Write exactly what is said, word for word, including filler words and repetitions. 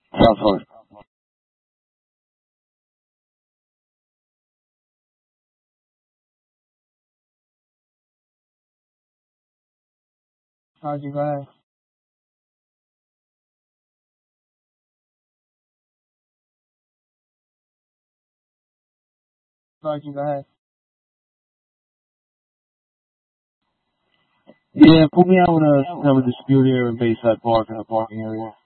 South Florida. Roger, go ahead. Roger, go ahead. Yeah, put me out with a have a dispute here in Bayside Park in a parking area.